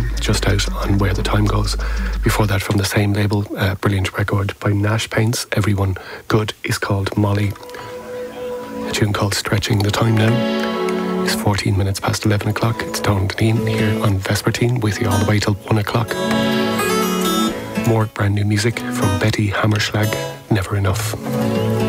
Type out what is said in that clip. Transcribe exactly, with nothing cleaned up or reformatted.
album, just out, on Where the Time Goes. Before that, from the same label, a brilliant record by Nash Paints, Everyone Good is called Molly. A tune called Stretching the Time Now. It's fourteen minutes past eleven o'clock. It's Donal Dineen here on Vespertine with you all the way till one o'clock. More brand new music from Betty Hammerschlag, Never Enough.